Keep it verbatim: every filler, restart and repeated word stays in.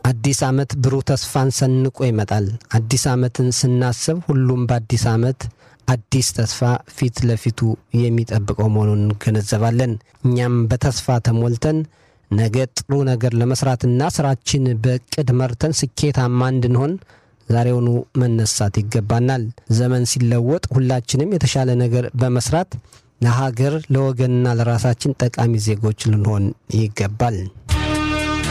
አዲስ ዓመት ብሩህ ተስፋን ሰንቆ ይመጣል። አዲስ ዓመትን ስናስብ ሁሉም በአዲስ ዓመት አዲስ ተስፋ ፊት ለፊቱ የሚጠብቀው መሆኑን ገነዘባለን። እኛም በተስፋ ተሞልተን ነገ ጥሩ ነገር ለመስራትና ስራችን በእቅድ መርተን ስኬታማ እንድንሆን ዛሬውኑ መነሳት ይገባናል። ዘመን ሲለወጥ ሁላችንም የተሻለ ነገር በመስራት ለሀገር ለወገንና ለራሳችን ጠቃሚ ዜጎች ልንሆን ይገባል።